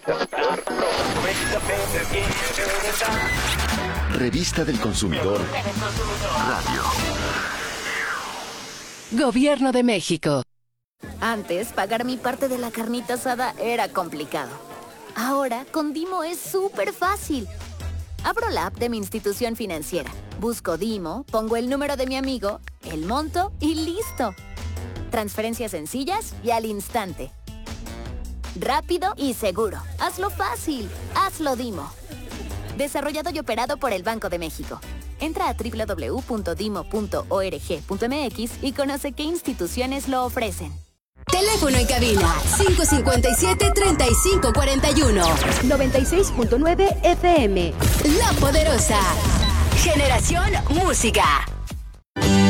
Revista del Consumidor Radio. Gobierno de México. Antes, pagar mi parte de la carnita asada era complicado. Ahora, con Dimo es súper fácil. Abro la app de mi institución financiera, busco Dimo, pongo el número de mi amigo, el monto y listo. Transferencias sencillas y al instante. Rápido y seguro. Hazlo fácil. Hazlo Dimo. Desarrollado y operado por el Banco de México. Entra a www.dimo.org.mx y conoce qué instituciones lo ofrecen. Teléfono en cabina 557-3541 96.9 FM. La Poderosa. Generación Música.